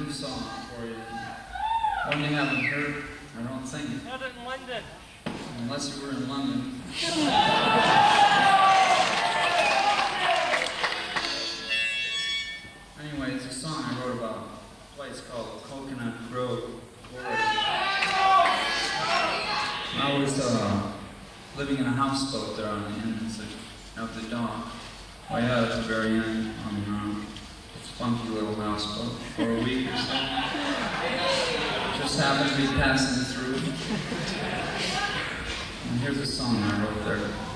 new song for you. One you haven't heard, I don't think. Heard it in London. Unless you were in London. Anyway, it's a song I wrote about a place called Coconut Grove, Florida. I was living in a houseboat there on the ends of the dock. Way out at the very end on this funky little houseboat for a week or so. Just happened to be passing through. And here's a song I wrote there.